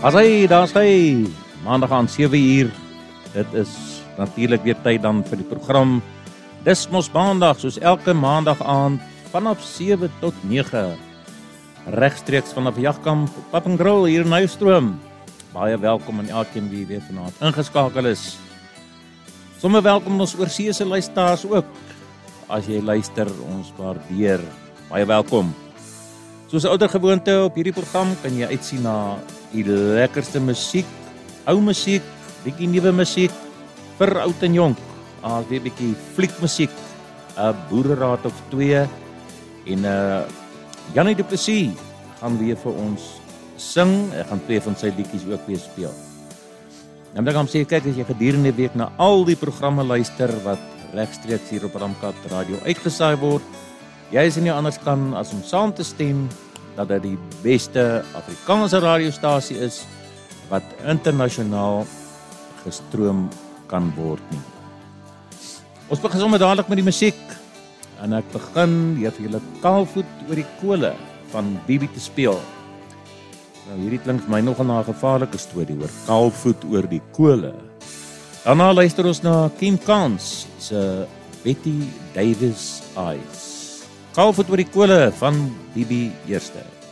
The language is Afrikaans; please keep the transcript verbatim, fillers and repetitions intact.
As hy, daar is hy, maandag aan sewe uur, dit is natuurlijk weer tyd dan vir die program, Dis Mos Maandag, soos elke maandag aand, vanaf sewe tot nege, regstreeks vanaf Jagkamp, Pap en Grill hier in Nuistroom. Baie welkom aan elkeen wie weer vanaand ingeskakel is. Somme welkom ons oorseese luisteraars ook, as jy luister, ons waardeer, baie welkom. Soos 'n ouer gewoonte op hierdie program kan jy uitsien na die lekkerste musiek, ou musiek, bietjie nuwe musiek, vir oud en jonk, as weer bietjie fliekmusiek, 'n boereraad of twee, en uh, Janie Du Plessis gaan weer vir ons sing, hy gaan twee van sy liedjies ook weer speel. Nou dan gaan sê, kyk as jy gedurende die week na al die programme luister, wat regstreeks hier op Ramkat Radio uitgesaai word, jy is nie anders kan as om saam te stem, dat dit die beste Afrikaanse radiostasie is, wat internasionaal gestroom kan word nie. Ons begin sommer dadelik met die musiek, en ek begin deur vir julle Kaalvoet oor die kole van Bibi te speel. Nou hierdie klink vir my nogal na 'n gevaarlike storie oor Kaalvoet oor die kole. Daarna luister ons na Kim Kans se Betty Davis Eyes. Kaalvoet oor die kole van Bibi eerste.